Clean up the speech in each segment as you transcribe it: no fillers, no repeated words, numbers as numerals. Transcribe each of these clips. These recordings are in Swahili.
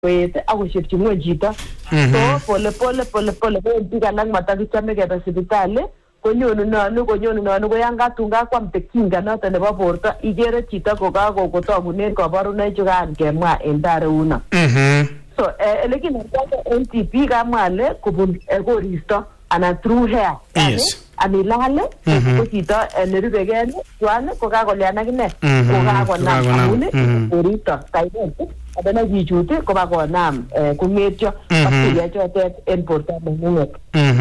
koet akoshepchi ngweny chito. So pole biik alak matakichame kebe sipitali konyonu nonu ko yan katun kakwam tekinga noto nebo borto igere chito kotagunen kabarunoik chukan kemwa en dareuno. So elekinertoi NTP kamwa ale kubun koristo anan through hair. Yes. Anilale ko chito nerubegei tuan ko kakolyan akine ko kakonam amun koristo kainet adana kichuti ko bakonam kungetyo bacteria chotet en borto nengunget.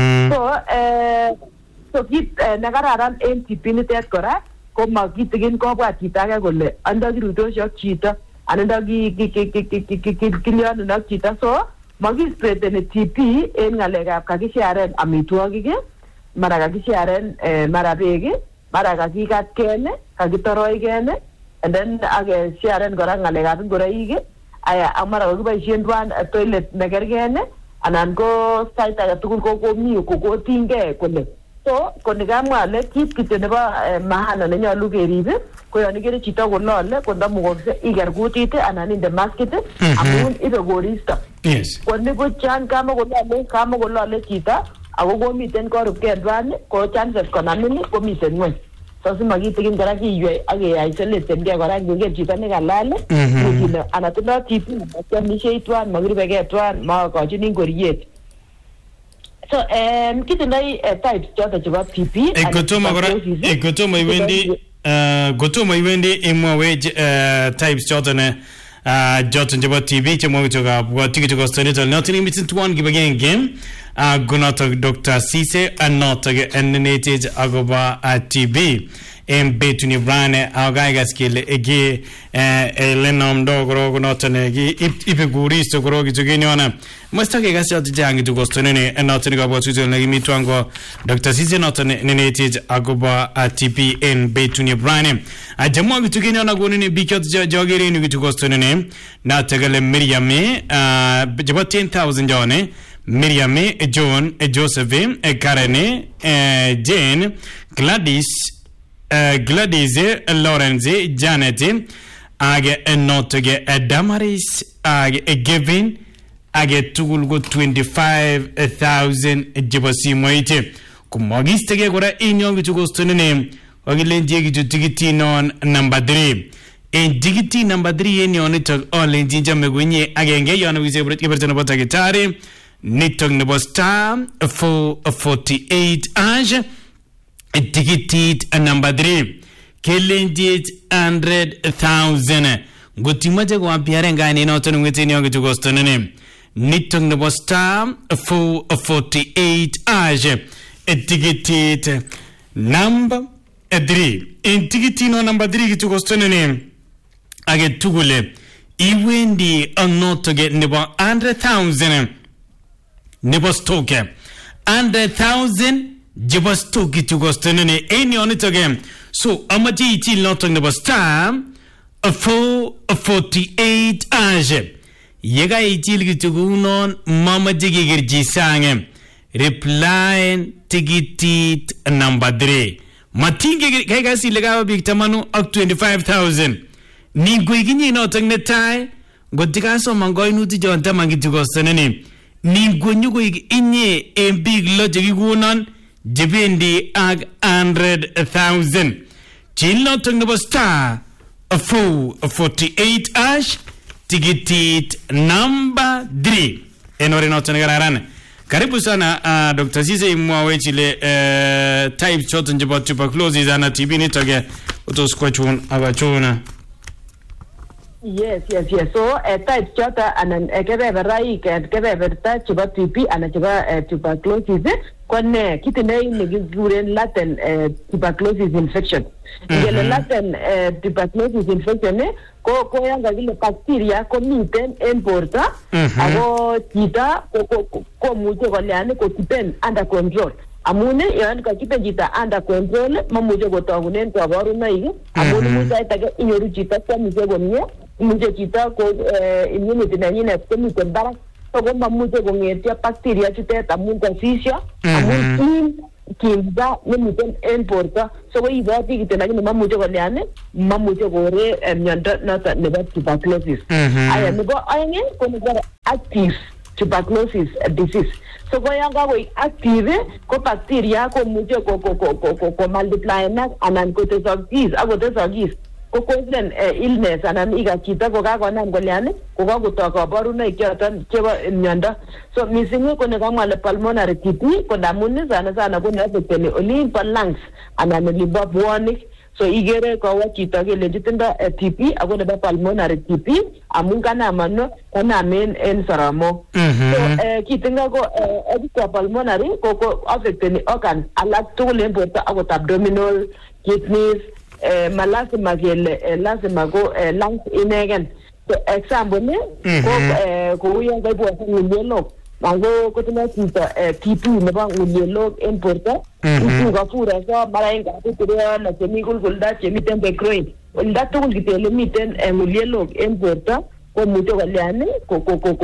So kit nekararan NTP nitet kora ko makitigin kobwat chito age kole ando kirutoshi ak chito anan ando kilyonin ak chito. So makispreadeni TP en ngalekab kakisharen amitwogik, mara kakisharen mara beek, mara kakikatken, kakitoroiken, and then akesharen kora ngalekab ngoroik, aya mara kakiboisien tuan toilet nekerken anan ko sait age tugul komi kotinygei kole. So konikamwa ale kit kityo nebo maana nenyolu kerib ko yon ikere chito kolole kondamukokse iker kutit anan inde maskit amun ibe koristo. Yes. Koni ko chan kamakolole chito ako komiten korupkei tuan ko chances konamin komiten ngweny. So simakitigin kora kiywe ak isolate kei kora ngiker chito nekalal kile ana tindoi TB makiamishei tuan makirubekei tuan makochini ngoriet. So kitindoi types choto chebo TB kotomo iwendi imwawech types choto ne joton chebo TB chemwa kutoka bwati kutoka hospital notin mitin tuan kibagenge gunoto Dr. Sise anoto ennetage agoba TB en betuni brane agaiga skill ege lenom dogro gunoto ne ipe guristo gro gitugeniona mustake gasya jangi to gostonene anoto ga bwati ne mitwango Dr. Sise anoto ennetage agoba TB en betuni brane ajamwa gitugeniona gonene bikot jogere ni gitugostonene na tegale Miriame jabo 10,000 jone Miriam, John, Joseph, Karen, Jane, Gladys, Lawrence, Janet, age notage Damaris, age Gavin, age Tugulgo 25,000 Jibasi Moite. Kumagistege gora inyong to go to the name, Ogilenji to Tigiti non number 3. In Digiti number 3 in your little all in Jinja Megwini, again, gay on with a Britain about a guitar. Nitong nebo star 448 age tikitit number 3 kelenjit 100,000 gotimaje kwa piare ngani noto ngweteni yangu tugostonene nitong nebo star 448 age tikitit number 3 in tikitino number 3 tugostonene age tugule iwendi anoto get nebo 100,000 nebo stoke 100,000 jeba stoke to gostonene any on it again. So amaji itil not nebo star 448 age yega itil gitugunon mama jigirji sange reply tigitit number 3 matinge kaiga silega big tamanu up 25,000 ni gwiginyi not netai gotika so mangoinuti jonta mangitugostonene Ningunyugo inye en big logic gunan jibendi ag 100,000 chilno tong star 448 ash tigitit number 3 enore noto ngararan karibu sana Dr. Sise mwawechile type choton jebo tuberculosis ana TB nitoge utoskochun agachuna. Yes. So type chota anan kebeberta chebo TB anan chebo tuberculosis kone kitine nekikuren latent tuberculosis infection. Ngele latent tuberculosis infection ko yan kakile bacteria komiten en borto ako chito komuche koleani kokipen under control. Amun yon kakipen chito under control mamuche kotagunen kabarunoik amun muche age inyoru chito kwamiche komie muche chito ko immunity nenyinet komiten barak so komamuche kongetyo bacteria chutet amun kosisyo amun kinza nemiten en borto so ko iboti kityo lakini mamuche kolyan mamuche kore myondo noton nebo tuberculosis aya nebo aeng ko nebo active tuberculosis disease so ko yan kakoik active ko bacteria komuche ko multiply anan kotesokis akotesokis ko cause illness anan ika chito ko kakonam kolyan ko kakotok kabarunoik choton chebo myondo so missing ko ne kamwa le pulmonary TB ko ndamun sana ko ne affecteni olin po lungs anan olin po bwonik so igere ko chito kele tindo TB ako nebo pulmonary TB amun kanamen en soromok so kitinga ko extra pulmonary ko affecteni organ alak tugul en borto akot abdominal kidneys malasima kele lazima ko lungs inegen so example ni ko uyan ko ibu ngulelok mango ko tuna chito TB nebo ngulelok en borto ibu ka fura so mara en ka tiro na chemikul kulda chemiten background ulda tugul kitele miten ngulelok en borto ko mucho kolyan ko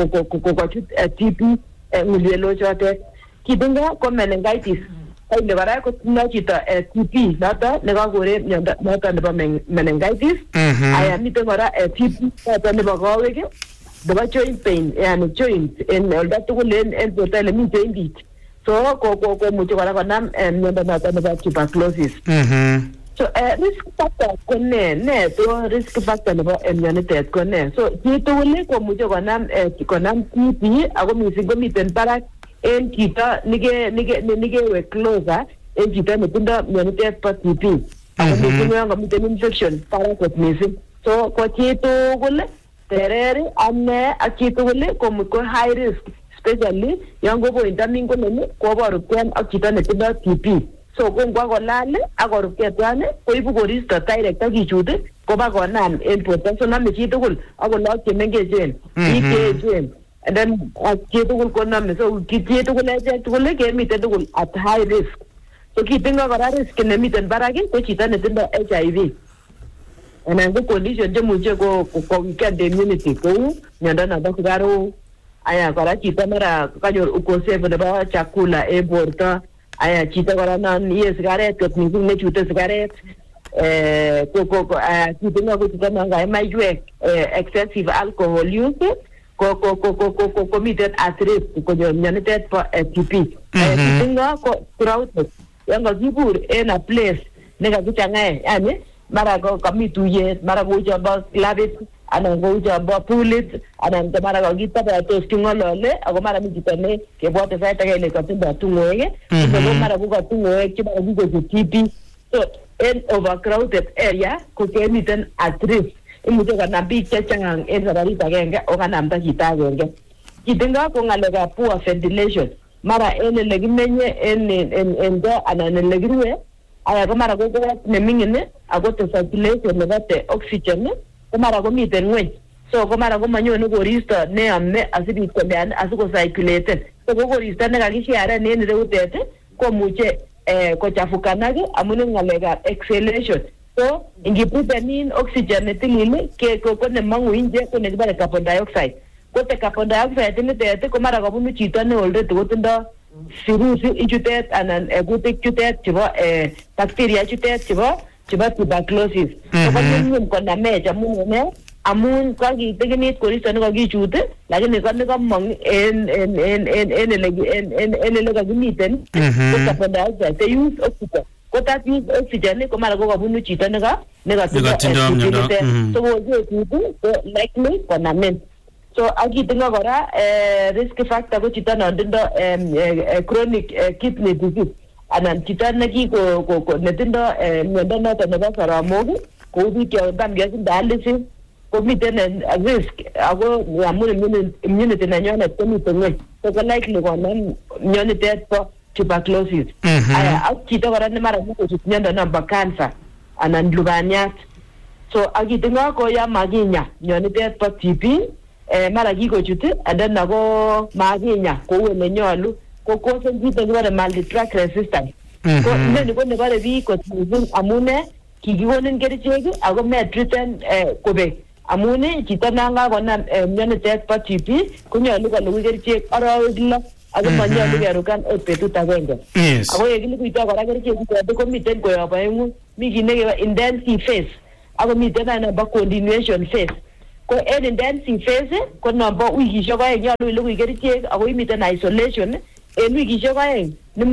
TB ngulelok chote kidinga ko meningitis ay le bara ko tuna chito TB noto ne ka gore myondo noto nebo meningitis aya miten kora TB noto nebo kawek nebo joint pain yani joint en olda tugul en borto le mi joint so ko mucho kora konam myondo noto nebo tuberculosis so risk factor ko ne to risk factor nebo myonitet ko ne so kitugul ko mucho konam TB ako missing ko miten barak en chito nige we closer en chito netindo myonitet po TB ako missing yon komiten infection barak kot missing so ko chitugul tereri ane ak chitugul ko high risk especially yon ko intamin koleni ko borukten ak chito netindo TB so ko ngwa kolal ak korupke twan ko ibu koristo direct ak kichut ko ba konam en borto so name chitugul ak lagok chemengechen ikechen and then chitugul ko name so chitugul echek tugul kemiten tugul at high risk so kitinga kora risk nemiten barak ko chito netindo HIV anan ko condition chemuche ko weaken immunity kou myondo nebo sukaruk aya kora chito mara kanyor ukosefu nebo chakula en borto aya chito kora non iye sigaret kot missing nechute sigaret kitinga ko chito non kae maiywek excessive alcohol use ko miten at risk konyor myonitet po TB kitinga ko crowded yon kakibur en a place nekakichang'ae yani mara ko kami tuyet mara ko chombo klabit anan ko chombo pulit anan ko mara kokitabatos king'olole ako mara mi chito ne kebwote sait age ile katindo tung'oek ko mara ko tung'oek che mara kikochu TB so en overcrowded area ko kemiten at risk imuche konam biik chechang en sabarit agenge o kanamda chito agenge kitinga ko ng'alekab poor ventilation mara en ele kimenye en go anan ele kirue aya ko mara ko nemingin ako circulation nebo oxygen ko mara ko miten ngweny so ko mara ko manyone koristo neyome asibit kolyan asiko circulate so ko koristo nekakisharen en ireutet komuche kochafukanak amun ng'alekab exhalation so ingibuten oxygen netilil ko nemong'u nje ko nekibare carbon dioxide ko carbon dioxide nitet ko mara kabunu chito ne already kotindo virusi ichutet anan kutik chutet chebo bacteria chutet chebo tuberculosis so konyumnyum konamech amun kakitikinit koristo nekakichut lakini nekamong en ele kakimiten ko carbon dioxide they use oxygen ko that use oxygen ko mara ko kabunu chito nekatindo myondo so ko likely konamen so akitinga kora risk factor ko chito nondindo chronic kidney disease anan chito netindo myondo noton nebo soromok kou biik chetam keyochi dialysis ko miten risk ako amun immunity nenywanet komiten ngweny so ko likely konam myonitet po tuberculosis ak chito kora ne mara kochut myondo nebo cancer anan lubaniat so akitinga ko ya makinya myonitet po TB mara kikochut and then ako makinya kou ele nyolu ko kosen chito kibore multi-drug resistance ko ineni ko nebore biik kot missing amun kikikonin kerichek ako metreaten kobek amun chito nan kakonam myonitet po TB konyolu kolugui kerichek arawek 6 ako manyalu kerukan betut agenge. Yes. Ako yekilikuito kora kerichek chuto komiten koyob oengu, mi kit nekebo intensive phase ako miten ana nebo continuation phase. Ko en intensive phase ko nombo wikishek oeng nyolu ilugui kerichek ako imiten isolation en wikishek oeng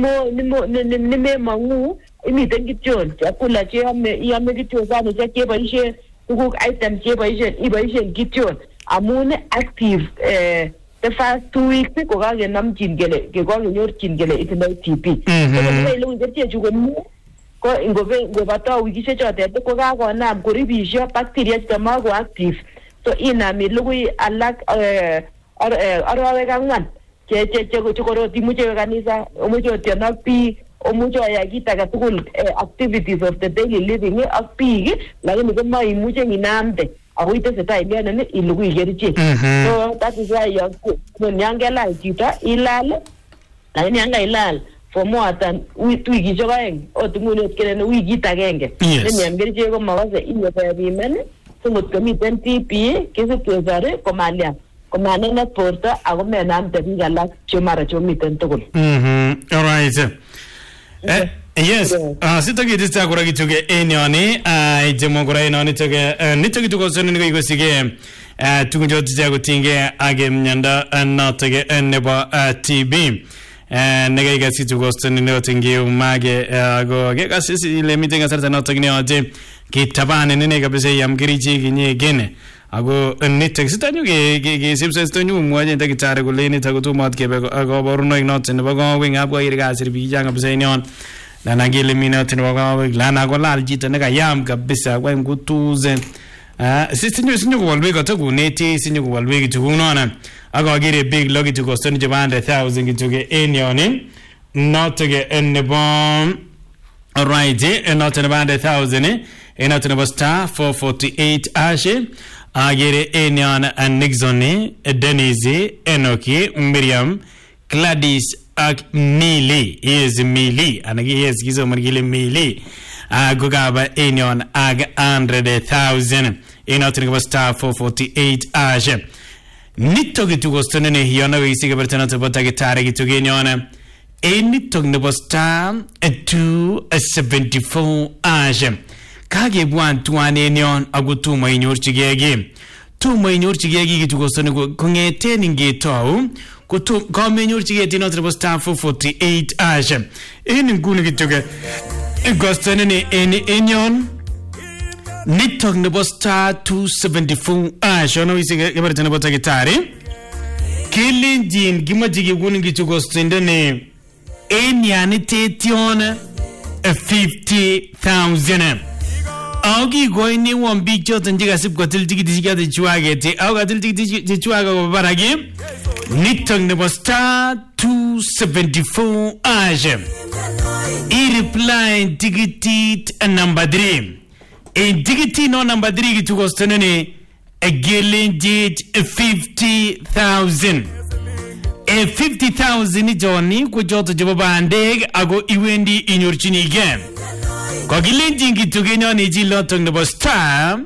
nimemangu imiten kityon chakula iyome kityon sanishek cheboishen tuguk items iboishen kityon amun active the first 2 weeks ko kakenamchin kele kokenyorchin kele itindoi TB. Ko ilugui kerichechu komie ko ingobata wikishek chotet ko kakonam koribisho bacteria chemako active. So inam ilugui alak arawek 4 chekorot imuche kanisa omuche otionok biik omuche oyai kit age tugul activities of the daily living ak biik lakini komaimuche inamde ako itesetai inenen ilugui kerichek. So that is why yan kelal chito ilal lakini yan kailal for more than wikishek oeng otungunet kelen wikit agenge nemiam kerichek komakase iwe kebiman ngot komiten TB kisib kesore komalian komanenet borto ako menamde biik alak chemara chomiten tugul. All right. Yes. Sitakitista kora kituke enyoni jemo kora enoni toke nitoki tukosoni niko ikosike tukunjoti cha kutinge age mnyanda notoke nebo TB nega ikasi tukosoni niko tingi umage go ge kasisi ile meeting asarta notoke ni oje kitabane nene kabisa yamkirichi kinye gene ako nitok sitanyu ke sipse sitanyu mwaje ndakitare kuleni takutumat kebe akoborunoik noton nebo kaweng abwa iri kasir biik chang kabisa inyon lana ngele minoti nebo kaweng lana kolal chito nekayam kabisa kwa ngutuze sinyo kuwalwe kotakuneti sinyo kuwalwe kitukunona akagire big logi tukostoni chebande 1000 kituke enyoni notoke nebo alright notoke nebande 1000 notoke nebo star 448 ashe agere enyan Nixoni, Denise, Enoki, Miriam, Gladys ak Mili. Yes, Mili. Anagi yes, gizo margile Mili. Gugaba enyan ag 100,000. Enotin gaba star 448 ashe. Nito gitu gostonene hiyona wisi gabertana tabata gitare gitu genyona. Nito gaba star 274 ashe. Kage buan tuane nyon agutu mainyor chigegi tu mainyor chigegi kitukosoni kongete ningetau kutu kamenyor chigeti not about star 448 asha ini ngune kituke gostoni ni enyon nitok nebo star 274 asha no isi geberte nebo tagitari kilinjin gimajigi ngune kitukosinde ne enyani tetion 50,000 Auki goini wambi choto njiga sip kotil tikiti chikati chuageti au katil tikiti chuaga kwa baragi nitong nebo star 274 ashe i-reply tikiti number 3 tikiti no number 3 kitukostonene gelenjit 50,000 50,000 joni kuchoto jibo bandeg ago iwendi inyorchini game Kogilenjin kitugenyon jilotong nebo star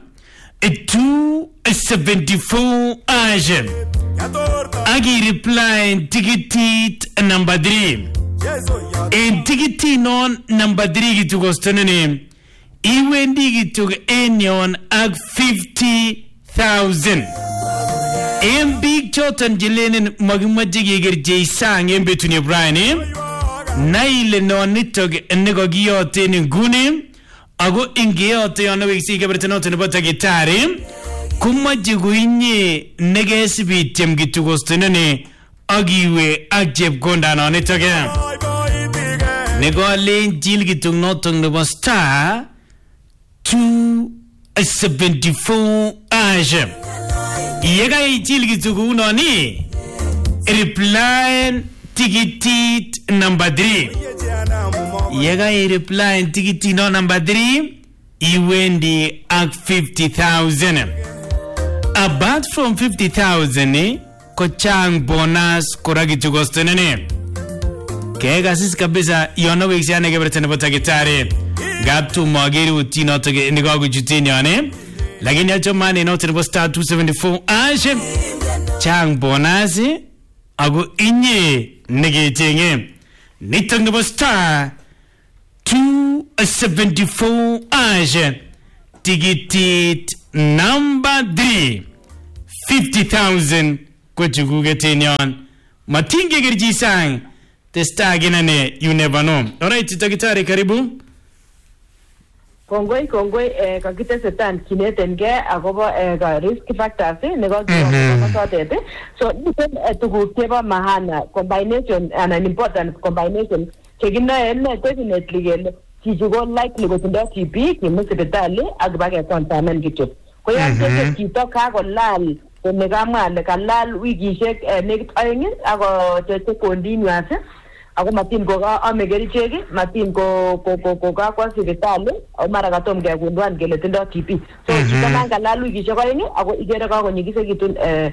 274 ashe agi reply tikitit number 3 tikiti non number 3 kitukostonene iwendi kituk enyon ag 50,000 big choton jilenen magimaje kegerje sang betuni Brian Naile no nitok nego giyote ni nguni ago ingeyote yana wiksi keberta noto nebo tagitari kumaje guinye negesi bitem gitukostonene agiwe ajeb gonda no nitoke nego lenjil gituk noto nebo star 274 ashe yega ijil gituku noni reply tikitit number 3 yega reply tikitit no number 3 iwendi ak 50,000 apart from 50,000 kochang bonus koragi gostonene kega sis kabisa yona weksiane gebertene botagitare gaptu mageri utino toge nigagu jutinyane lakini acho mane no star 274 ashe chang bonus ako inye nekechenge nitok nebo star 274 ash tikitit number 3 50,000 kochukuket en yon matinge kerchi sang testa ginane you never know. Alright daktari karibu. Kongoi kakitesetan kinetengei akobo risk factors nebo kiyotet. So miten tuguk chebo maana combination and an important combination chekinoe definitely kele chichi ko likely kotindo TB kimu sipitali ak bakekonfamen kityo. Ko yan kete chito kakolal nekamwa kalal wikishek nekit 2 ako tete continuous ako matin ko ame kerichek matin ko kakwa sipitali au mara katom kekunduan kele tindo TB. So chito kalal wikishek 2 ako igere kakonyigisekitun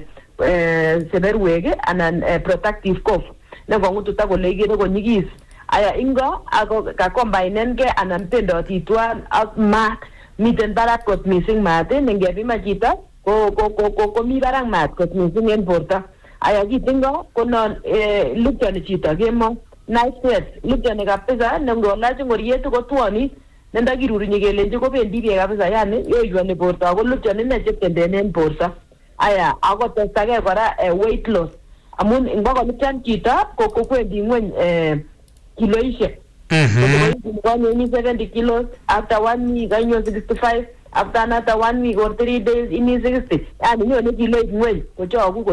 seberwek anan protective cough nekongututa kole igere konyigis aya ingo ako ka combine ke anan tendoti tuan ak mat miten barak kot missing mat nengepima chito ko mi barak mat kot missing en borto aya kitingo konon lupchoni chito kemo night sweats lupchoni kabisa nengolachi ngoriet ko tuoni nenda kirurunyi kelenji ko bendi biek kabisa yani yoywani borto ako lupchoni ne cheptendenen borto aya ako testake kora weight loss amun ingolupchan chito ko kwendi ngweny kiloishek. When 70 kilos, after 1 week, I know 65, after another 1 week or 3 days, in 60. And you know, you like when, go job.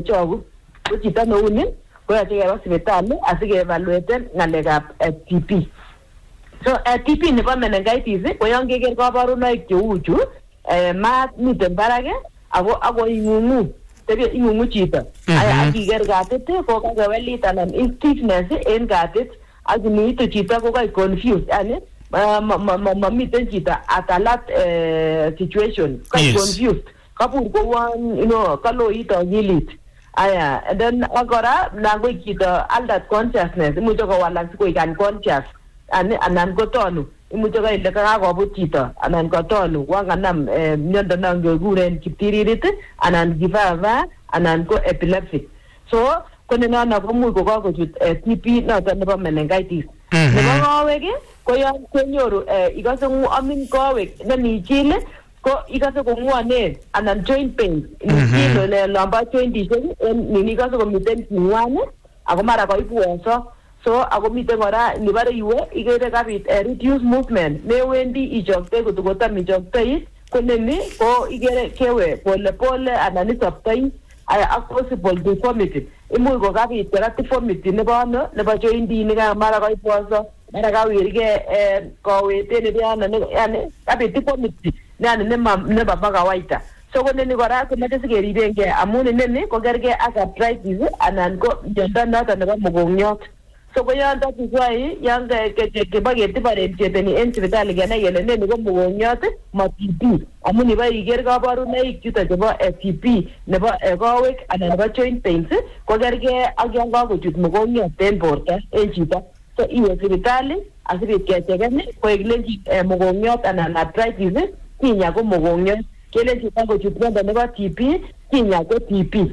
Which is done only, where I was hospital, as I evaluated, Nalega at TP. So at TP in the meningitis, when young get cover like you, math, meet and barage, I go in Imuchita. I got it, for Gavelit and stiffness, and got it. As you need to chita ko kai confused and mamiten chita at a lot situation kai confused kapur ko one kalo ito gilit aya and then agora nango chita all that consciousness mucho ko walang ko ikan conscious anan ko tonu mucho ka ile ka ko butito anan ko tonu wanga nam nyondo nango guren kiptiririt anan givava anan ko epilepsy so konena na komu ko kochut TB noto nebo meningitis nebo kowek ko yon kenyoru ikase amin kowek nemi chile ko ikase ko ngwane anan joint pain chile le lamba jointishek nini ikase ko miten ngwane ako mara ko ipuonso so ako miten kora nibare iwe igere kapit reduce movement mewendi ichokte kotokotam ichoktoi ko nemi ko igere kewe pole anan isoptoi a possible deformity imuch ko kapit kora deformity nebo joint ni ka mara ko iposo mara ka wirge kowete ne yani kapit deformity yani ne baba kawaita so ko neni kora ko mete sikeribenge amun neni ko kerge ak arthritis anan ko miondo noto nebo mugongyot so ko yon tatiswai yang ke bageti bare cheteni en sipitali kenai kele neni ko mugongyot ma TB amun iba iger kabarunoik chuto chebo TB nebo kowek anan nebo joint pains ko kerge ak yon kakochut mugongyot en borto en chito so iwe sipitali asibit kecheken ko eklenji mugongyot anan arthritis kinya ko mugongyot kelenji kakochut miondo nebo TB kinya ko TB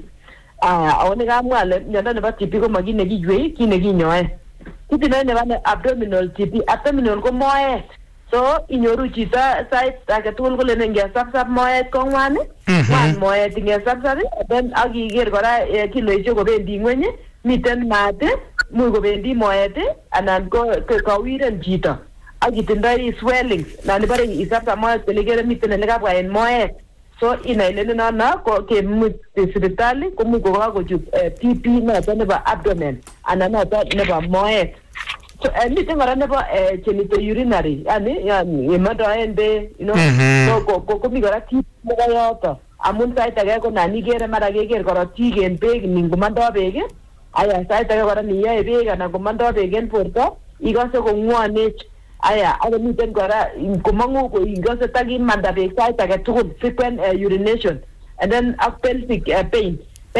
awone kamwale miondo nebo TB ko makine kiywei kine kinyoe kitine nebo abdominal TB abdominal ko moet so inyoru chito sait age tugul kole ngesapsap moet ko ngwan moet ngesapsap then akiger kora kiloishek kobendi ngweny miten mat muy kobendi moet anan ko kawiren chito akitindoi swellings nani bare isapsap moet kole kere miten nekabwa en moet so inailene nana ko kemut sipitali ko mu ko kakochut TB noto nebo abdomen anan noto nebo moet so miten kora nebo genitourinary yani yemodoende so ko mi kora TB nebo yoto amun sait age ko nani kere mara keker korotik en beek ningomondo beek aya sait age kora niyoe beek anan komondo beek en borto ikose ko ngwonech aya ako miten kora komangu ko ingase takimanda beek sait age tugul frequent urination and then pelvic pain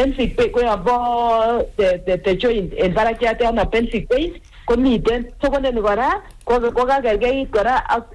ko yabo the joint en barakiat ana pelvic pain ko miten so ko neni kora ko kakergeit kora ak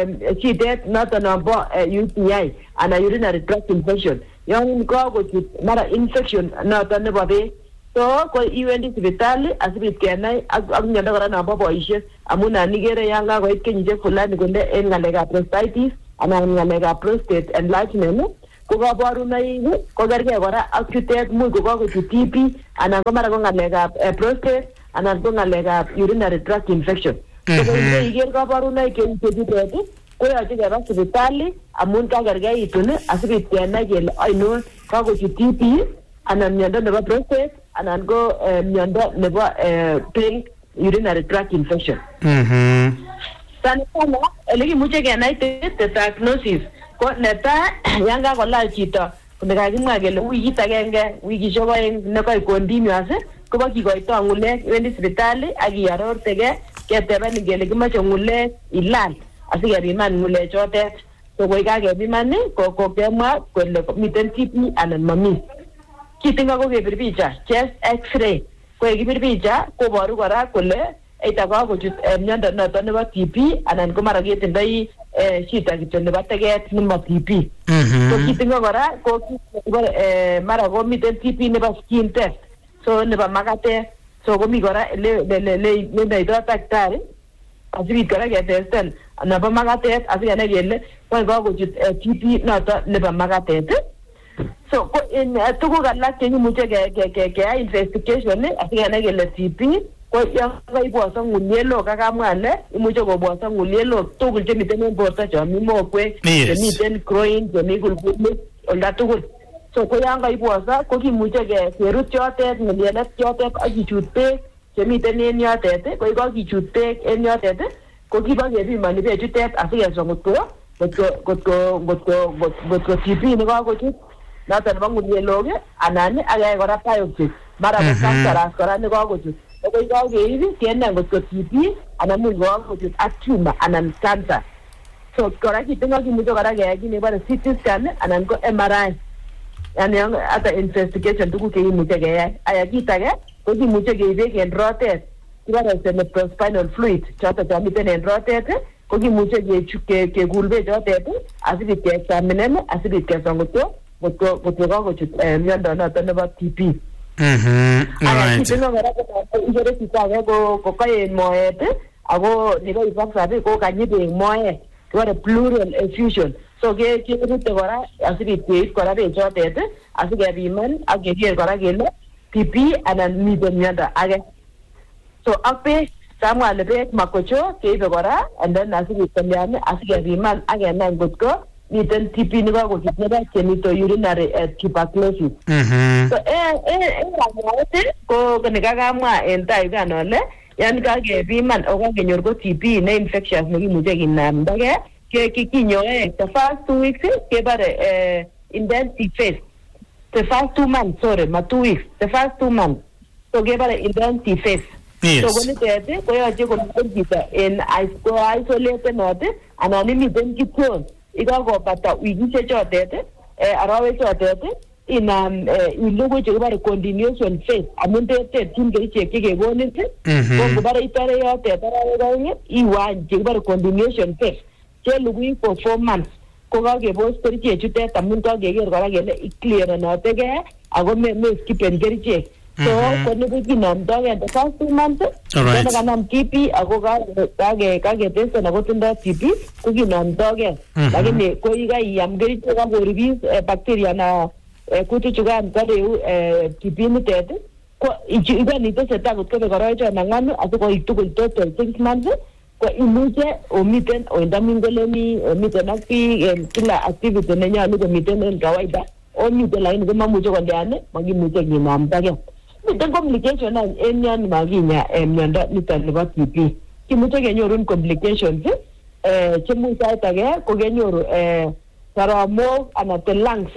chitet noto nombo UTI ana urinary tract infection yon ko mara infection noto nebo beek So ko iwendi sipitali asibit kenai ak miondo kora nabo boisiet amun anikere yanga koit kenyisiek fulani kole en ngalekab prostatitis anan ngalekab prostate enlargement ko kabarunoik ko kergei kora ak chutet muy ko kakochut TB anan ko mara ko ngalekab prostate anan ko ngalekab urinary tract infection. So ko iker kabarunoik chechutet ko yoche keba sipitali amun kakergeitun asibit kenai kele ainon kakochut TB anan miondo nebo prostate anan ko miondo nebo plain urinary tract infection. Sana elekimuche kenai the diagnosis ko neta yan kakolal chito nekakimwa kele wikit agenge wikishek oeng nekai continuous kobo kikoito ngulek wendi sipitali ak iarortegei ketebenin kele kimoche ngulek ilal asikepiman ngulek chotet. So koi kakepiman ko kemwa kole miten TB anan mami. Kitinga ko kebir picha chest x-ray ko kebir picha koboru kora kole eta kakochut miondo noton nebo TB anan ko mara ketindoi shida kityo nebo teget nebo TB. So kitinga kora ko mara ko miten TB nebo skin test so nebo makatet. So komi kora le ndoito daktari asibit kora ketesten nebo makatet asikenai kele koi kakochut TB noton nebo makatet. So ko in tuguk alak chekimuche keyai investigation asikenai kele TB ko yon kaiboso ngulyelo kakamwale imuche koboso ngulyelo tugul chemiten en borto chomi mokwek chemiten groin chemi kulkulit olda tugul. So ko yon kaiboso ko kimuche kerut chotet ngulyelet chotet ak kichut beek chemiten en yotet ko kakichut beek en yotet ko kibo kepimoni bechutet asikeswa ngotko TB nekakochut noton nebo ngulyelok anan akayai kora biopsy mara ko cancerous kora nekakochut ko kakeib kenai ngotko TB anan muy kakochut ak tumor anan cancer. So kora kitinga kimuche kora keyai kit nebore CT scan anan ko MRI yani hata investigation tuguk chekimuche keyai. Aya kit age ko kimuche keib beek en rotet kibore cerebrospinal fluid choton chomiten en rotet ko kimuche kekul beek chotet asibit keexaminen asibit keswa ngotko kakochut miondo noton nebo TB. Kitinga kora ikere chito age ko kaen moet ako nebo ifaksabi ko kanyi beek moet kibore pleural effusion. So kerute kora asibit keib kora beek chotet asikepiman ak keker kora kele TB anan miten miondo age. So ak beek kamwa ale beek makocho keibe kora and then asibit kolian asikepiman ak kenai ngotko miten TB nekakochut nebo genitourinary tuberculosis. So ko nekakamwa en tai kan ole yan kakepiman o kakenyor ko TB ne infectious nekimuche kinamdage kinyoe the first 2 weeks kebare intensive phase. The first 2 months, sorry, ma 2 weeks, the first 2 months. So kebare intensive phase. Yes. So konitet koyoche komiten chito en isolated note anan imiten kityon ikakobata wikishek chotet arawek chotet inam ilugu chekibare continuation phase amun terterchin kerichek chekekonin ko ngobare itore yotet arawek oeng iwany chekibare continuation phase chelugui for 4 months ko kakebos kerichek chutet amun kakeker kora kele clearenotegei ako me skipen kerichek. So konibu kinamdogei the first 2 months kene kanam TB ako kaketesten ako tindoi TB ko kinamdogei lakini ko ikaiyam kerichek akoribis bacteria na kutichukan kareu TB nitet ko ikaniteseta kotkobe koroichon ang'wan asikoik tugul total 6 months ko imuche omiten oindamingolemi omiten ak biik kila activity nenyolu komiten en kawaida omiten lakini komamuche kondean makimuche kinamdagei. Miten complication en yon makinya miondo niton nebo TB. Kimuche kenyorun complications chemuch sait age ko kenyoru saromok anan the lungs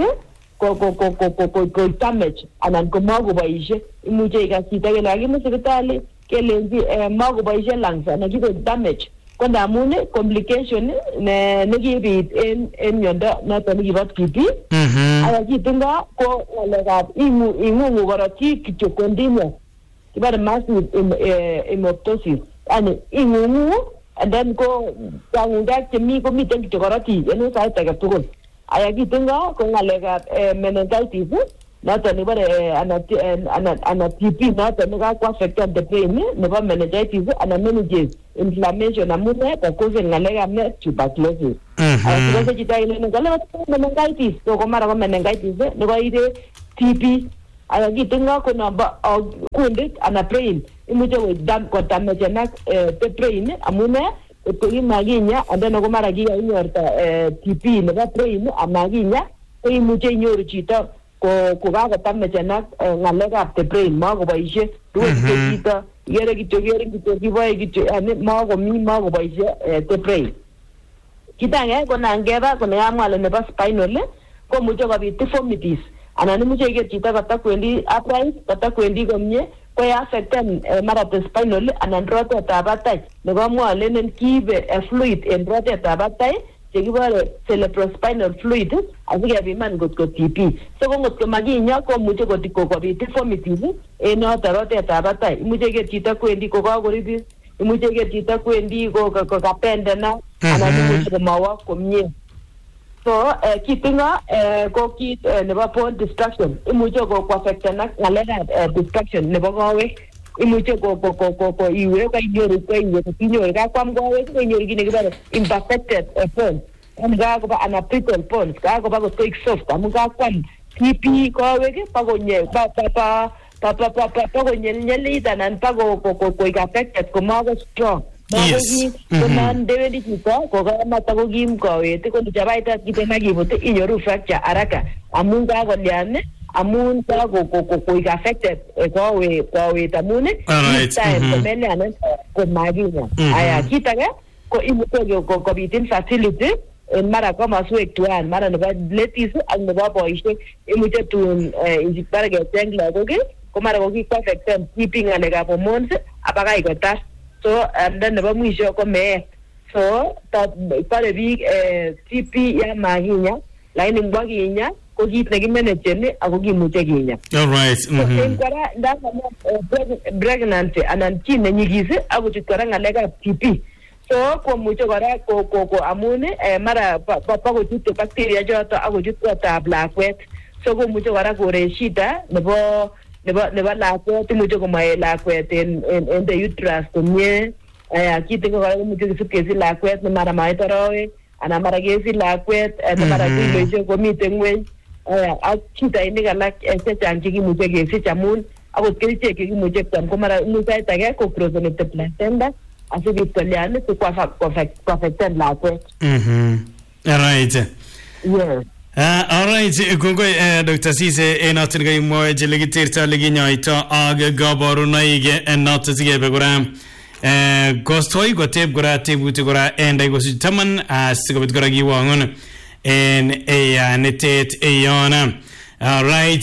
ko damage anan ko makoboishe. Imuche ikas chito kele kakimut sipitali kelenji makoboishe lungs anan kiko damage ko ndamun complication nekibit en miondo noton nekibo TB. Aya kitinga ko ngalekab ing'ung'u korotik kityo continuous kibare massive hemoptysis yani ing'ung'u and then ko tangungak chemi komiten kityo korotik en sait age tugul. Aya kitinga ko ngalekab meningitis noton nebore ana TB noton nekakwa affected the brain nebo meningitis ana meninges inflammation amune ko cause ngalekab tuberculosis. Because chito ile meningitis ko mara ko meningitis nekoire TB akitinga ko namba kundit ana brain imuche ko damage the brain amune ko imaginya andana ko mara kiyanyorta TB nebo brain amaginya ko imuche inyoru chito ko kakotamage ngalekab the brain makoboishe duwe chito yere kityo kiboe kityo makoboishe the brain. Kitange ko nangeba ko ngamwale nebo spinal ko muche kobit deformities anan imuche iker chito katakwendi upright katakwendi komie ko affecten mara the spinal anan rotetab batai nebo mwalenen kiibe fluid en rotetab batai chekibore cerebrospinal fluid asikepiman kotko TB. So ko ngotko makinya ko muche kobit deformities en rotetab batai. Imuche iker chito kwendi ko kakoribis, imuche iker chito kwendi ko kapendena anan imuche komawa komie. So kitinga ko kit nebo bone destruction imuche ko affecten ngalekab destruction nebo kawek. Imuche ko iwe ka inyoru ka kwam kawek ko inyoru kit nekibare imperfected bones. Ka ko anabrittle bones ka ko ba ko soft amun ka kwam TB kawek pa ko nyelnyelit anan pa ko affected ko ma ko strong. Yes. Konan dewendi chito ko kamata ko kim kawet ko chabaita kit nakibut inyoru fracture haraka amun ka kolian amun ka ko affected kawet amun time komelian ko maginya aya kitake ko imuche ko bitin facility en mara kama suek tuan mara nebo letis ak nebo boishek imuche tun injipare ke tengla ko mara ko ki affected keeping ngalekab hormones abakai kotas. So then nebo mwisho ko mee. So pare biik TB ya maginya lakini mbaginya ko kit nekimanageni ako kimuche kinya. All right. So kora ndakama pregnancy anan chi nenyigis akochut kora ngalekab TB. So ko muche kora ko amun mara pakochute bacteria choto akochut kotab lakwet. So ko muche kora kore shida nebo lakwet imuche komae lakwet en the uterus komie. Kitinga kora muche kisib kesich lakwet ne mara mait arawek ana mara kesich lakwet ne mara kiloishek komiten ngweny. Ak chitainik alak chechang chekimuche kesich amun akot kerichek chekimuche kwam ko mara musait age ko crossing the placenta asikobit kolian ko affected lakwet. All right. Yes. All right, kongoi Dr. Sise enotin kai moe jelegiterta leginyoito ag gaborunoige enotin sigebe gora gostoi goteb gora tebuti gora endai gosu taman asigobit gora giwangon en netet eyona. All right.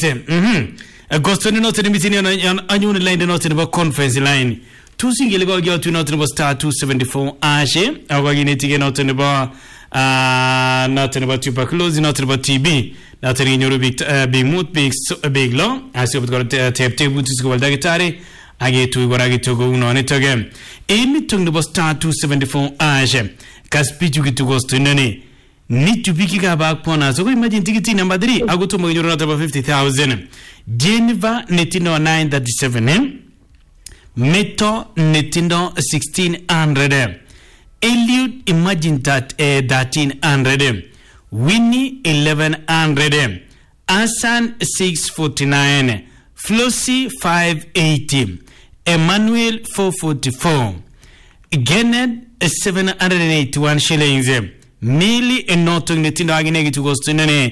Gostoi notin mitini anyun line notin ba conference line tusingile go gyotu notin ba star 274 ashe awagineti notin ba nothing about tuberculosis, nothing about TB, nothing in your big mood, big law, as you've got to tape table to school dietary. I get to go to go on it again. Amy tung the star 274 Ashe, Caspitu get to go to Nani. Need to pick up back pona. So imagine ticket number 3. I go to my not about 50,000. Geneva Netino 937 Meto Netino 1600. Eliud, imagine that 1300. Winnie 1100. Asan 649. Flossie 580. Emmanuel 444. Gennett 781 shillings. Millie and Norton Netindo Aginegi to go to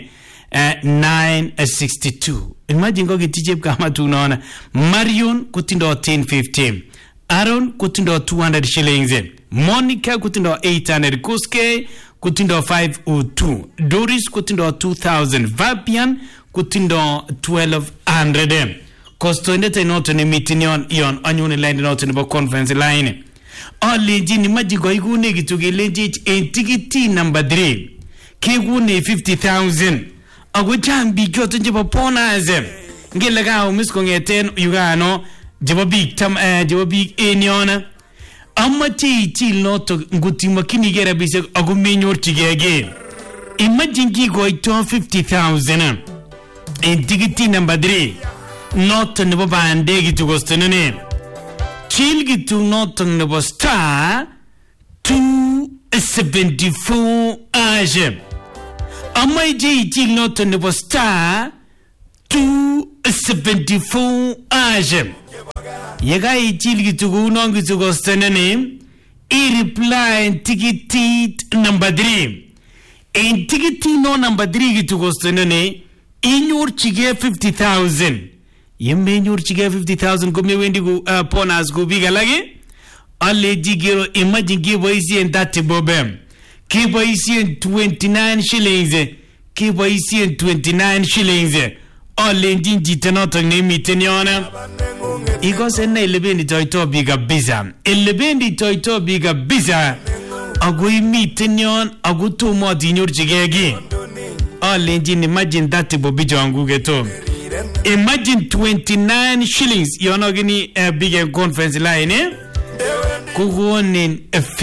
962. Imagine go get TJ Kama to non. Marion Kutindo 1050. Aaron Kutindo 200 shillings. Monica Kutindo 800. Kuske Kutindo 502. Doris Kutindo 2000. Vapian Kutindo 1200. Kosto ndete noto ni mitinion ion anyone line noto ni conference line. Olenji ni majigo igune gituge lenji tikiti number 3. Kegune 50,000. Ago jambi kyoto njeba pona azem. Ngele ka umisko ngeten yugano jeba big tam jeba big eniona. Amma ti noto nguti makini gera bise ago menyor tigege. Imagine gigo ito 50,000. en tikiti number 3 noton nebo bandek kitugostenen chil kitu noton nebo star 274 aje amaije ichil noton nebo star 274 aje yega ichil kitu kunon kitugostenen i-reply tikitit number 3 en tikiti no number 3 kitugostenen inyorchige 50,000 yemenyorchige 50,000 komewendi ku bonus ku biik alake aleji gero imagine keboisien 30 bob keboisien 29 shillings keboisien 29 shillings alenjin chito noton nemiten yona ikose na elebendi toito biik kabisa elebendi toito biik kabisa ako imiten yon ako tomo tinyorchige ki alenjin imagine 30 bob jongu geto imagine 29 shillings yonogini big conference line kugonin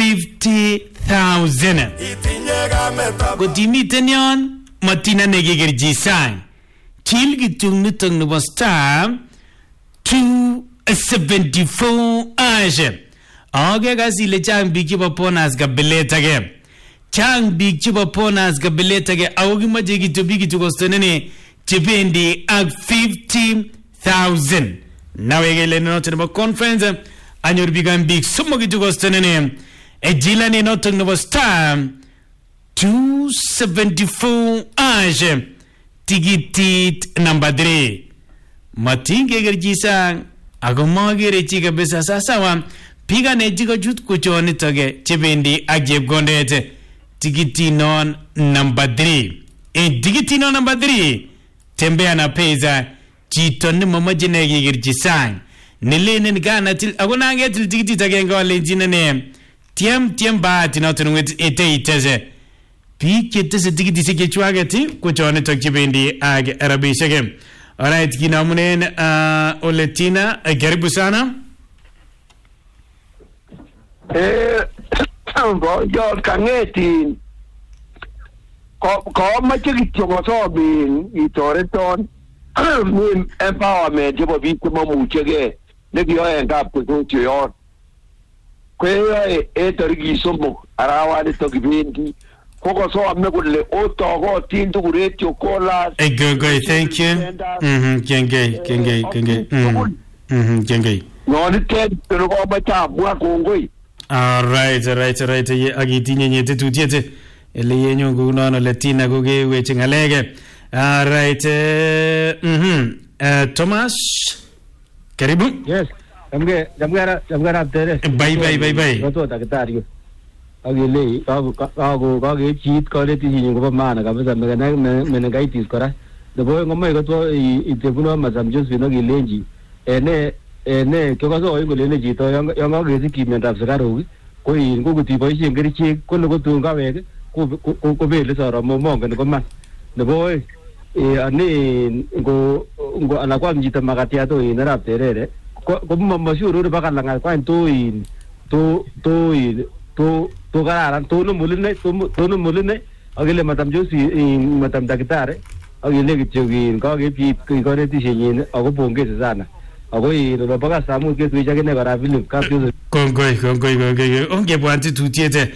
50,000 kotimiten yon matina nekigerji sang chil kitung nitong nebo star 274 aje age kasile chang biik chebo bonus kabiletage chang biik chebo bonus kabiletage ako kimache kityo biik kitugostenen chebendi ak 50,000 nawe gele noton nebo conference anyor bigan big somok kitugostenen ejilane noton nebo star 274 aje tikitit number 3 matinge gerjisang ako magere chi kabisa sasawa pigane jiko jut kuchonitoge chebendi ak chepkondet tikiti non number 3 tikiti non number 3 tembea na pesa chito ni mamaje ne kigerji sang nilenen gana til akona ngetil tikiti tagenge walenjine ne tiem baati noton wet ete biik chetese tikiti sekechwageti kuchonitok chebendi ak rabishek. Alright, kinamunen Oletina, karibu sana. Yo kangetin ko mache kityo kosobin itoreton min empowerment chebo biik chemomuchege nekiyoe ngap kosotyo yon kweyoe tariki somok arawani kibendi kokosome kole otokotin tuku radio callers. Gengei, thank you. Gengei. Gengei. Nonitet ko machambua kongoi. Alright. Agitinye nyete tutiete. Ele yenyo kunon Oletina kukeweche ngalege. Alright. Thomas. Karibu. Yes. Jamgara tere. Bye. Roto daktari. Agile kage cheat quality nyingo maana kabisa meningitis kora. Debo ngomwe ko itebuno mazamjus bino gilenji. Ene kyokaso ingolene chito yongo gesiki miondab sikaruk ko in ko kutiboisien kerichek ko lokotunga wek ko bele soro mongen ko man. Nebo ani ngo anakwam chito makatiato in arap terere ko mashuru baka langal kwa to kararan tono muline agile matam josi matam daktari agile kityo kage pit konetishenyin ako pongeze sana ako lo baka samu ke tuichake ne kara Philip kapyo kongoi ongebwanti tutiete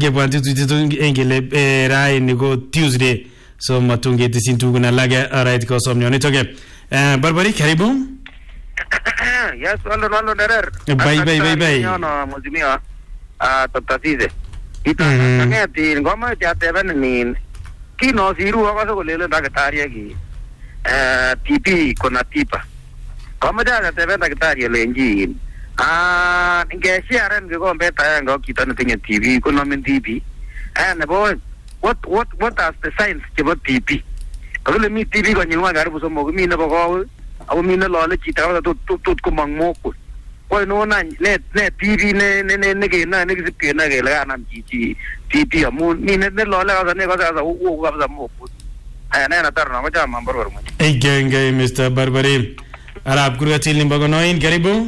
engele rai ni go Tuesday so matungeti sintuguna lage. Alright, ko somnyone toge Barbari karibu. Yes, allo derer. Bye. No muzimia tatatize itangeti ngoma ya teben ni kino siru akaso kolele daktari yaki TB kuna tipa kama ya teben daktari lenji ngeshare ngombe tayanga kitana tinye TB kuna min TB and boy what are the signs about TB kale mi TB ko nyinwa garibu somo mi na bako au mi na lole chita tut ko mangmoko ko no na ne TV ne ke na ne ke na ke la na ji TV amu ni ne lole ka ne ka sa u ka sa mo na na tar na ko jama barbar mo genge Mr. Barbari arab kurati limbago noin karibu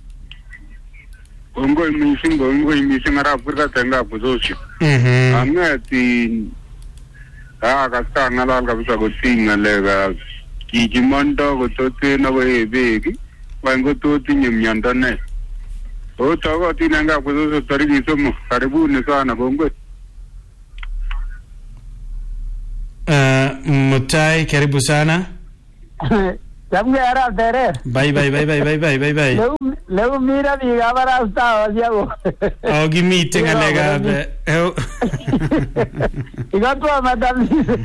ngoi missing arab kurata nga buzoshi amati ka sta na la kabisa ko tinga lega Kijimondo kototen akoe beek wany kototinye miondo ne. Tokotin en kapkososo tarikit 3. Karibuni sana kongoi. Mutai, karibu sana. Jamge arab tere. Bye. Leu mira biga barasta osiago. Gimite ngalega. Igato madam.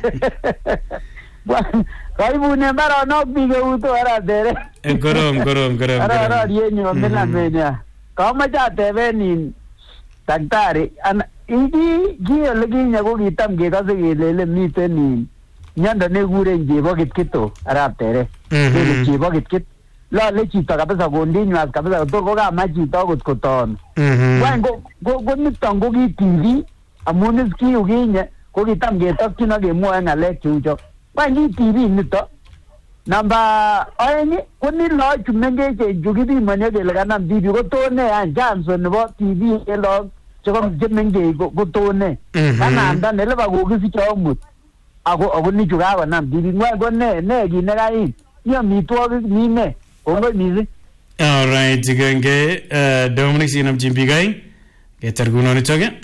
Karibu ne bara no biga uto arab tere. Gorom. Ara yenyo mena. Kama jate benin daktari an ingi lagi nyago gitam ge kase gelele mitenin. Nyanda ne gure njebo kitkito arab tere. Njebo kitkit. La le chita kabisa gondinywa kabisa to ko ga machita koton. Wan go mitango gi TV amunis ki uginya ko gitam ge takina ge mo na le chujo. Wan ni TV nito. Namba ayni kuni lo chumenge je jugidi manya ge laga nam TV ko to ne an Johnson no TV e lo chogam jemenge go to ne. Kana anda ne le ba go gi si chomut. Ako ni juga ba nam TV ngwa go ne gi ne ga yi. Ya mi to ni ne. All right, Genge, Dominic Sinam Jimbigai, get a good on it again.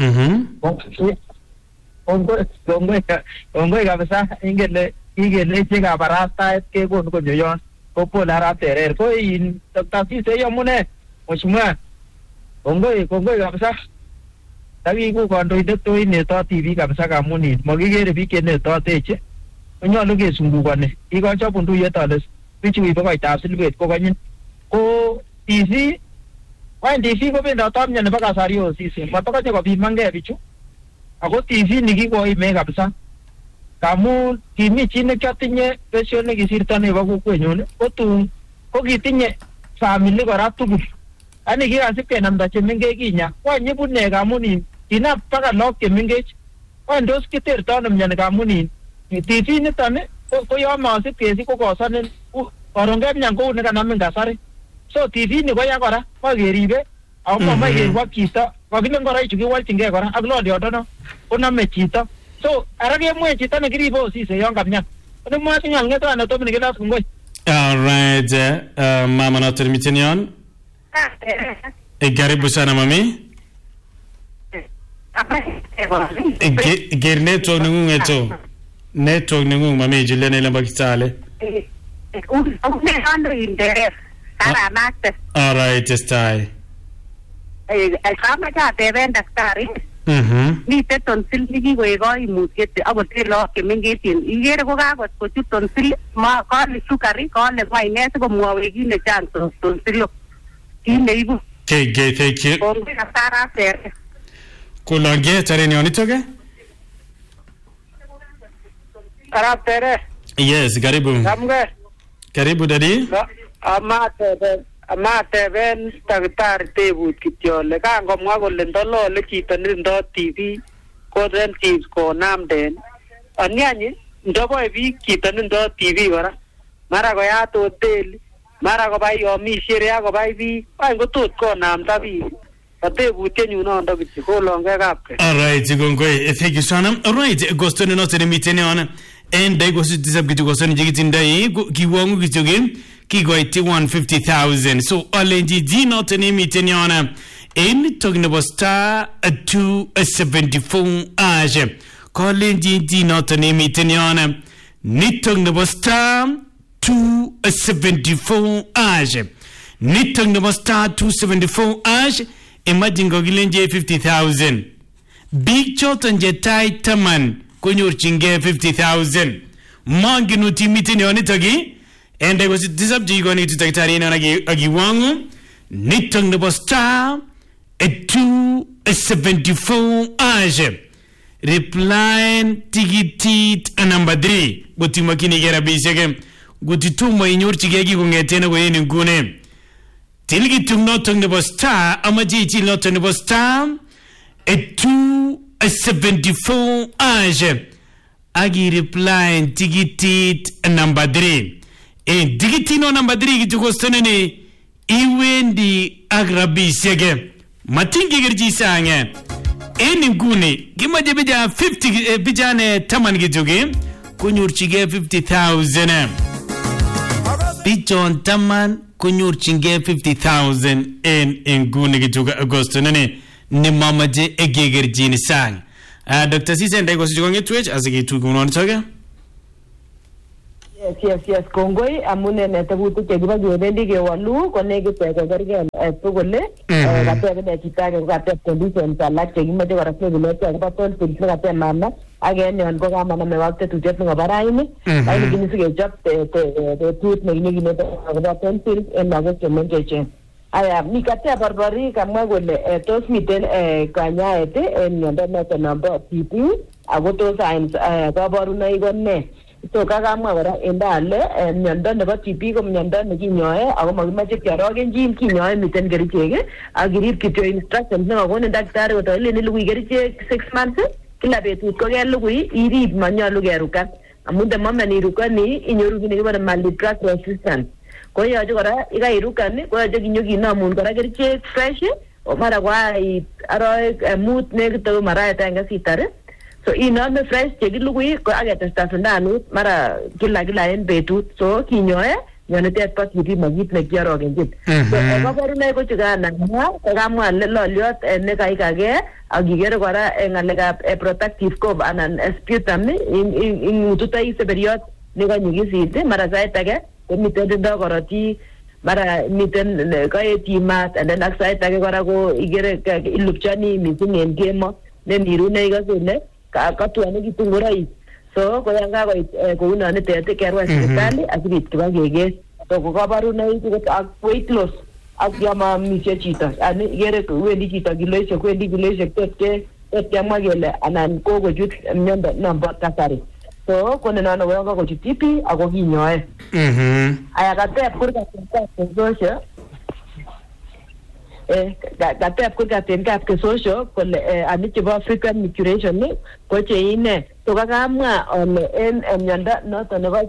Ongo kabisa ingele chega barasta ke go joyon popular atere ko in taksi se yomune oshuma ongo kabisa tabi ko kondo ide to ine to TV kabisa kamuni mogigere bike ne to teche onyo ke sungukane iko chapundu yetales pichu ibo ko tapsilbet ko ganyin ko DC wan DC ko benda tam nyane baka sario sisi matoka ko bi mange pichu ako TV niki ko ime kabisa kamu kimi chine katinye pesio ne gisirtane ba ko kwenyone otu ko gitinye family kora tugul ani kirasip kenamda chemenge kinya wanye bunne kamuni ina paka lok chemenge wandos kiterto nyane kamuni TV nitane ko yo masip kesi ko kosanen orongem nyango ne kanam ngasari so TV ni ko ya kora ko geribe au mama gerwa kita ko ginen kora ichuki waltinge kora aglo de odono ona me chita so arage mwe chita ne giribo si se yonga mnya ne mwa tinyal ngeto na to ne gela ngoi. All right, mama na termitinion karibu sana mami. Network ningu mami jilene lamba kitale. All right, just I. Kama jate ben daktari. Ni te tonsil ni go imuskete abote lo ke mengetin. Igere ko ga ko tonsil ma ko ni sukari ko le mai ne ko muawe gi ne chan tonsil. Ki ne ibu. Ke ko ga sara ser. Ko lange tare ni onitoge? Arab tere. Yes, karibu. Karibu dadi. Amate ben daktari tebut kityo le kango mwa kole ndolo le chito ndo TV ko den tips ko namden anyanyi ndobo bi chito ndo TV kora mara ko ya to hotel mara ko bai omi shere ko bai bi ai ko tot ko namda bi atebut kenyu no ndo kityo ko longe kapke. All right, gongoi, thank you sana. All right, gostone no tere mitene ona and dai go sitisab kitu gostone jigitindai kiwangu kichoge kigoiti 150,000. So alenji dino tene mitene ona in talking about star 274 age. Kolenji dino tene mitene ona ni talking about star 274 age. Ni talking about star 274 age. Imagine gogilenje 50,000. Big choton jetai taman kunyor chinge 50,000. Mangi nuti mitene ona togi. And I was disabji going to take Tarina Agiwangu, Nitong the Bosta, a 274 age. Replying Tigitit and number 3. But Timakini Gerabisegem, Gutituma in your Chigagi Gungetena way in Gune. Tilgitum not on the Bosta, Amaji not on the Bosta, a 274 age. Agi replying Tigitit and number 3. Digitino number 3 kitukostonene iwendi agrabisege matingi gerji sange ngune gimaje bija 50 bijane taman gituge kunyurchige 50,000 bichon taman konyorchingei 50,000 en inguni kichuka Agosto nene nemamaje egegerjini sang. Dr. Sise ndai kosicho kongetwech asikitu kunonotoke. Yes, kongoi amune netebutik chekiba kebendi kewalu konekit kokergei tugul katebe chitake kokateb conditions alak chekimache kora kebilet akobo tonsil nekateb mama ak en yon ko kamaname ak tetutiet nebo raini lakini kinikechop betut nekinyokinete akobo tonsil en lagok chemengechen. Aya mikate barbari kamwa kole tos miten kanyaet en miondo noton nebo TB ako tos signs kabarunoik ko ne. So kakamwa kora endale miondo nebo TB ko miondo nekinyoe ako makimache kiorogenjin kinyoe miten kerichek ak kirib kityo instructions nekakonin daktari kotoilen ilugui kerichek 6 months kila betut ko kelugui irib manyalu kerukan amun ndamama irukani inyoru kit nekibare multi-drug resistance. Ko yoche kora ikairukan ko yoche kinyokinamun kora kerichek fresh o mara kwa aroek mut nekito maraet anga sitar. So inome fresh chekilugui ko aketesta sindanut mara kila en betut so kinyoe mionitet po TB makit nekiorogenjin. So kabarunoik ko chukana kamwa loliot nekaikage ak ikere kora ng'alekab protective cover anan sputum ing'ututoi seberiot nekanyikisit mara sait age komiten tindo korotik mara miten kaeti mat and then ak sait age kora ko ikere ilupchoni missing en kemo nenirune ikasile katuanikitu ngoroik. So ko yan kakoit kounonitet kerwa sipitali asibit kibakeker. So ko kabarunoik ak weight loss ak yamamishe chito ani ikere wendi chito kiloishek wendi kiloishek tetkiamwa kele anan kokochut miondo nombo kasari. So kone nono koyon kakochut TB ako kinyoe. Aya kateb kurgatensosho kateb kurgatenkab kesosho kole ani chebo frequent micturition ko cheine. So kakamwa en miondo noton nebo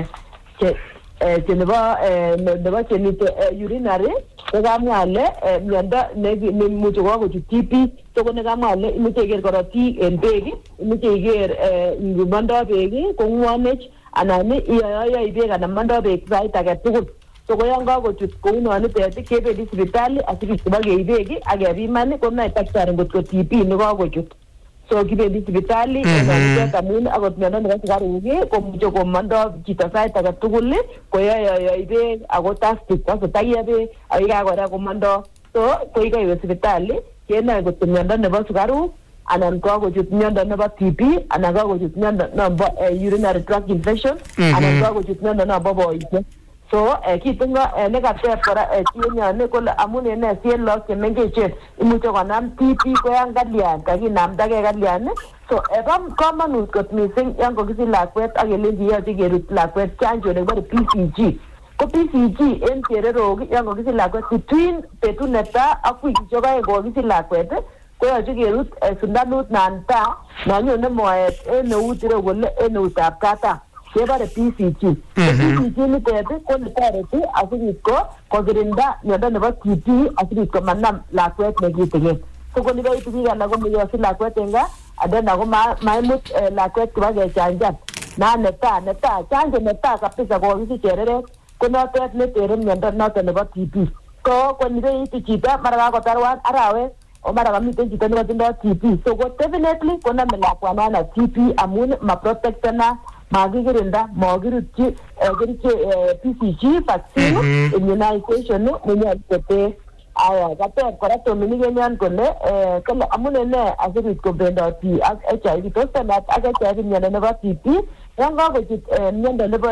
nebo chenite urinary ko kamwa ale miondo nemuche kokochut TB. So ko nekamwa ale imuche iker korotik en beek imuche iker ingimondo beek ko ng'wonech anan iyoyoi beek anan mondo beek sait age tugul. So ko yan kakochut kounonitet kebendi sipitali asibit kibakeib beek ak kebiman konoe daktari ngotko TB nekakochut. So kibendi sipitali enotet amun akot miondo nebo sukaruk komuche komondo chito sait age tugul koyoyoi beek ako tastic kotaye beek ak ikakora komondo. So ko ikaiwe sipitali kenoe kotko miondo nebo sukaruk anan kakochut miondo nebo TB anan kakochut miondo nebo urinary tract infection anan kakochut miondo nebo boisiek. So kitingo nekateb kora chinyone kole amun ene sien lok chemengechen imuche konam TB ko yan kalyan kakinamdage kalyan. So kamanut kot missing yan kokisich lakwet ak kelenji yoche kerut lakwet chanjo nekibore BCG. Ko BCG en chererok yan kokisich lakwet between betut netai ak wikishek oeng kokisich lakwet koyoche kerut sindanut nan taa nonyone moet en eut ireu kole en eutab katam kebare BCG. BCG nitet ko netoreti asibit kokirinda miondo nebo TB asibit komanam lakwet nekitikin. So ko nibeitu biik alak komeyosich lakwet en gaa aden ako maimut lakwet kibakechanjan na netai chanjo netai kabisa kokisich chereret ko notet netere miondo noton nebo TB. Ko nibeitu chito mara kakotar arawet o mara kamiten chito nekotindoo TB. So ko definitely konome lakwanana TB amun maprotectena makikirinda makirutyi kerichek BCG vaccine immunization nenyolu koter. Aya kateb kora tominikenyon kole amune ne asibit kobendoti ak HIV tos temat ak HIV miondo nebo TB yan kakochut miondo nebo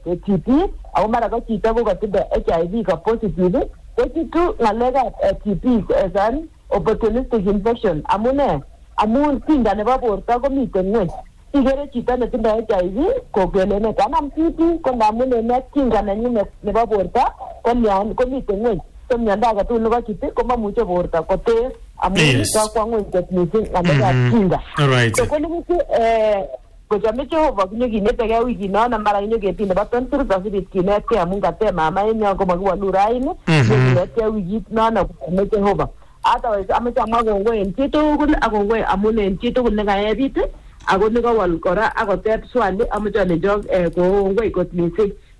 TB ako mara ko chito kokotindo HIV ko positive kochutu ng'alekab TB san opportunistic infection amun kinga nebo borto komiten ng'weny. Ikere chito netindo HIV kokelene kanam TB ko ndamun ene kinga nenyinet nebo borto komiten ng'weny. So miondo age tugul nekochut komamuche borto koter amun kakwa ng'weny kot missing ng'alekab kinga. So konemuche kochome Jehova kinyokinetegei wikinono mara kinyoketin nebo tonsil asibit kinetkei amun kateb mama en yon komakiwolu raini kinyokinetkei wikit nono kochome Jehova. Otherwise amoche amwa kongoi en chitugul ak kongoi amun en chitugul nekayebit ako nekawol kora akoteb swali amoche alenjok kongoi kot missing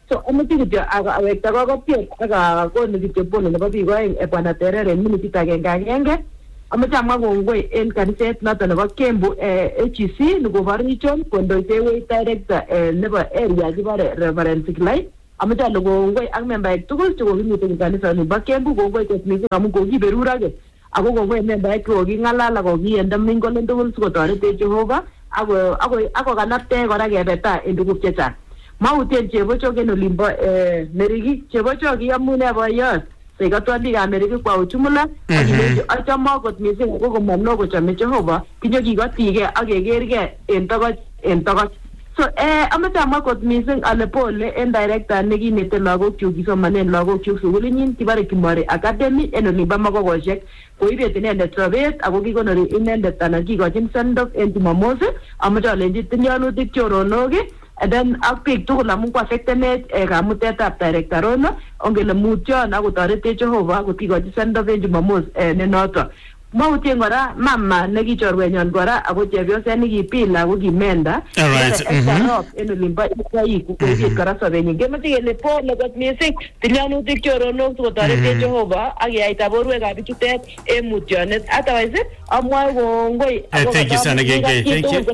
So amuti kityo awekta kokotiet akakonu kityo bono nebo biik oeng Bwana Terere en minitit agenge. Amuti amwa kongoi en kaniset noton nebo Kembu HEC nikoborichon kondoisewech director nebo area kibore Reverend Siklai. Amuti ale kongoi ak membaek tugul chekokimiten kanisa nebo Kembu kongoi kot missing amun kokiberurake. Ako kongoi membaek koking'alal ak kokiyende mingolen tugul sikotoretech Jehova ako kanapte kora kebeta en tuguk chechang. Mautien chebochok en olimbo Meriki chebochok iyamune boyot sekatwan biikab Meriki kwa ujumla akilechi achame kot missing ako komamno kochome Jehova kinyokikotige ak kekerge en tokoch. So ameche amwa kot missing ale pole en director nekinete lagokyuk kisomanen lagokyuk sukulinyin kibare Kimori Academy en olimbo Makokoshek koibet inendet sobet ako kikonori inendet anan kikochin send off en Jumamosi ameche alenji tinyonutik choronok and then ak biik tugul amun kwasektenech kamutetab director Rono ongele mutyon ako toretech Jehova ako kikochi send off en Jumamos ne noto. Mautien kora mama nekichorwenyon kora ako chepyoset nekipila ako kimenda en olimbo Israel koibet kora sobenyin. Kemoche kele pole kot missing tilyanutik choronok sikotoretech Jehova ak keyaita borwekab bichutet en mutyonet. Otherwise amwoe kongoi. Thank you sana Genge. Thank you.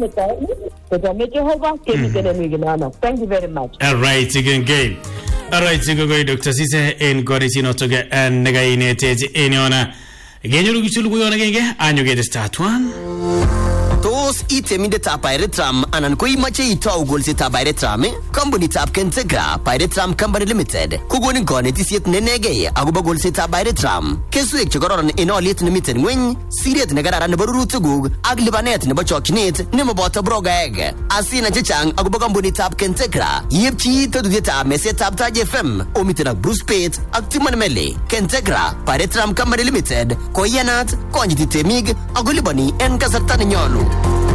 Thank you very much. All right, Genge. All right, Genge Dr. Sise en korisino toge negainetech en yona. Genyo kichulu kuyona Genge anyo getestatuan. Tos itemindetab Pairetram anan ko imache itou golsetab Pairetram, kompunitab Kentegra Pairetram Company Limited kokonin konetisiet nenegei akobo golsetab Pairetram. Keswek chekororon en oliet nemiten ngweny, siret nekararan nebo rurutikuk ak lipanet nebo chokchinet nemoboto brogaeg. Asina chechang akobo kompunitab Kentegra, yepchi tetutietab mesetab Taj FM omiten ak Bruce Pate ak Timon Mele. Kentegra Pairetram Company Limited koyanat konyiti temik ako lipani en kasarta nenyolu.